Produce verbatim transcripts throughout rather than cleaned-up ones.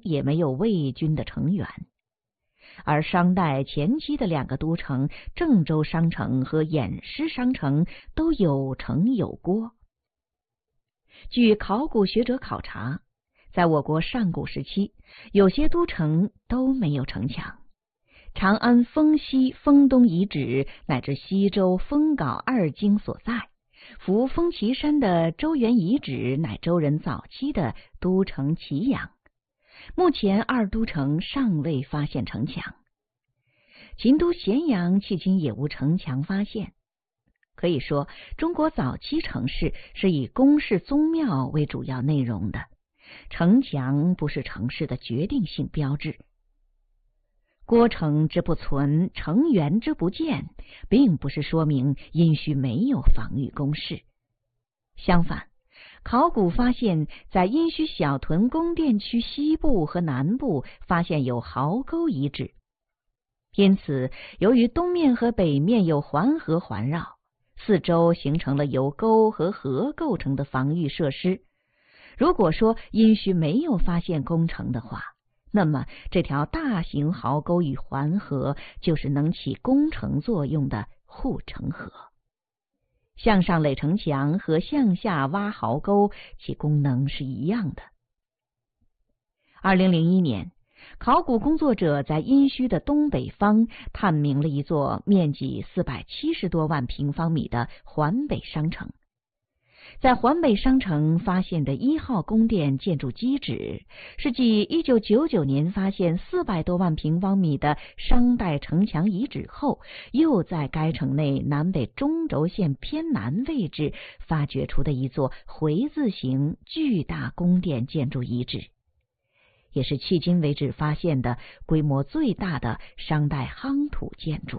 也没有魏军的成员。而商代前期的两个都城郑州商城和偃师商城都有城有郭。据考古学者考察，在我国上古时期，有些都城都没有城墙。长安丰西、丰东遗址乃至西周封镐二京所在，扶风岐山的周原遗址乃周人早期的都城祁阳。目前二都城尚未发现城墙。秦都咸阳迄今也无城墙发现。可以说，中国早期城市是以宫室宗庙为主要内容的，城墙不是城市的决定性标志。郭城之不存，城垣之不见，并不是说明殷墟没有防御工事。相反，考古发现，在殷墟小屯宫殿区西部和南部发现有壕沟遗址。因此，由于东面和北面有环河环绕，四周形成了由沟和河构成的防御设施。如果说殷墟没有发现攻城的话，那么这条大型壕沟与环河就是能起攻城作用的护城河。向上垒城墙和向下挖壕沟其功能是一样的。二零零一年，考古工作者在殷墟的东北方探明了一座面积四百七十多万平方米的环北商城。在环北商城发现的一号宫殿建筑基址，是继一九九九年发现四百多万平方米的商代城墙遗址后，又在该城内南北中轴线偏南位置发掘出的一座回字形巨大宫殿建筑遗址，也是迄今为止发现的规模最大的商代夯土建筑。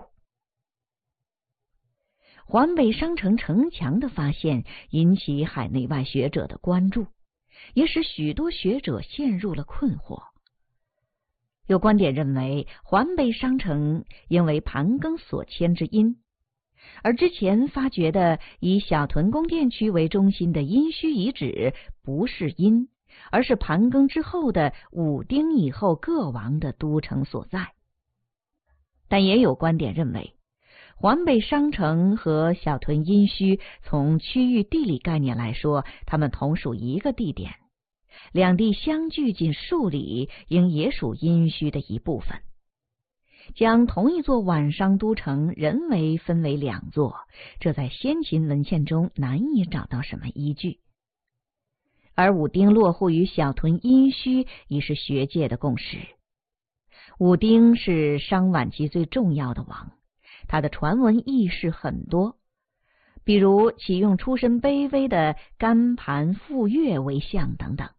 环北商城城墙的发现引起海内外学者的关注，也使许多学者陷入了困惑。有观点认为，环北商城因为盘庚所迁之因，而之前发掘的以小屯宫殿区为中心的殷墟遗址不是殷，而是盘庚之后的武丁以后各王的都城所在。但也有观点认为，环北商城和小屯殷墟从区域地理概念来说，它们同属一个地点，两地相距仅数里，应也属殷墟的一部分。将同一座晚商都城人为分为两座，这在先秦文献中难以找到什么依据。而武丁落户于小屯殷墟已是学界的共识。武丁是商晚期最重要的王，他的传闻轶事很多，比如启用出身卑微的干盘傅说为相等等。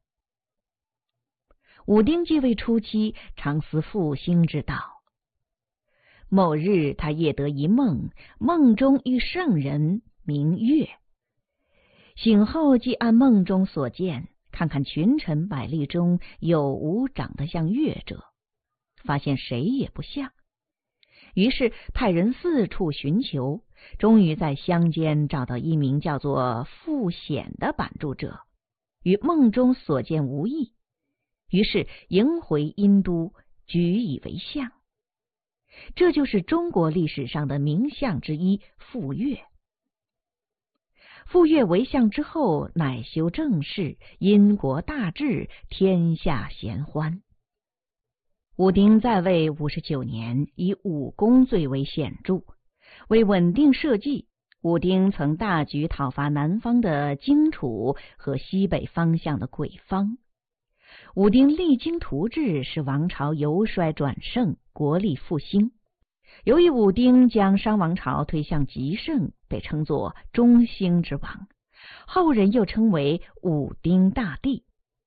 武丁继位初期，常思复兴之道。某日，他夜得一梦，梦中遇圣人名乐。醒后即按梦中所见，看看群臣百吏中有无长得像乐者，发现谁也不像。于是派人四处寻求，终于在乡间找到一名叫做傅显的版注者，与梦中所见无异，于是迎回殷都，举以为相。这就是中国历史上的名相之一傅说。傅说为相之后，乃修正事，因国大治，天下咸欢。武丁在位五十九年，以武功最为显著。为稳定社稷，武丁曾大举讨伐南方的荆楚和西北方向的鬼方。武丁励精图治，使王朝由衰转盛，国力复兴。由于武丁将商王朝推向极盛，被称作中兴之王，后人又称为武丁大帝。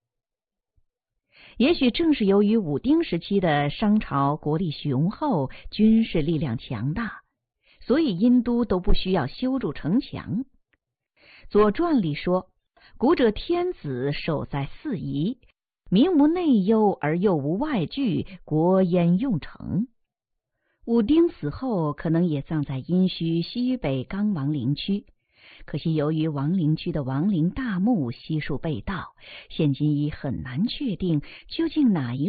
也许正是由于武丁时期的商朝国力雄厚，军事力量强大，所以殷都都不需要修筑城墙。左传里说，古者天子守在四夷，民无内忧而又无外惧，国焉用城。武丁死后可能也葬在殷墟西北刚王陵区，可惜由于王陵区的王陵大墓悉数被盗，现今已很难确定究竟哪一